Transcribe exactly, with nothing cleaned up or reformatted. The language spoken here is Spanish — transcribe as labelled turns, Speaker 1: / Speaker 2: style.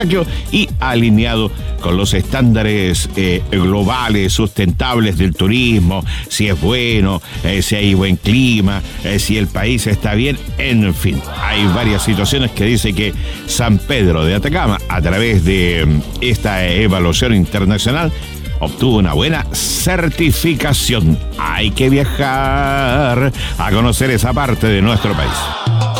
Speaker 1: y alineado con los estándares eh, globales, sustentables del turismo, si es bueno, eh, si hay buen clima, eh, si el país está bien, en fin. Hay varias situaciones que dice que San Pedro de Atacama, a través de um, esta evaluación internacional, obtuvo una buena certificación. Hay que viajar a conocer esa parte de nuestro país.